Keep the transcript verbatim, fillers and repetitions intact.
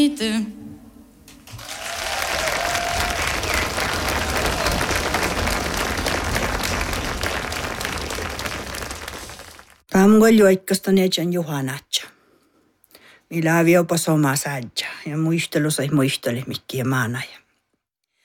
Tamgol oikeastaan neitsen juhanatsa. Millä aviopas oma sadja ja muistelu sai muisteli mikkiä maanaja.